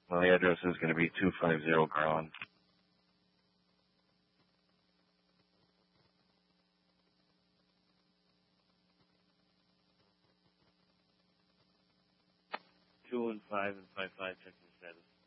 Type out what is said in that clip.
Well, the address is going to be 250 Garland. Two and 5 and 5-5, checking the status.